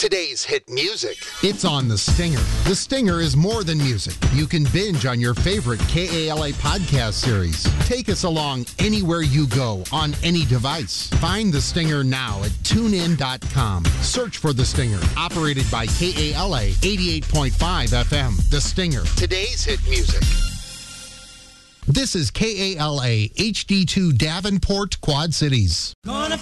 Today's hit music. It's on The Stinger. The Stinger is more than music. You can binge on your favorite KALA podcast series. Take us along anywhere you go on any device. Find The Stinger now at tunein.com. Search for The Stinger, operated by KALA 88.5 FM. The Stinger. Today's hit music. This is KALA HD2 Davenport, Quad Cities. Gonna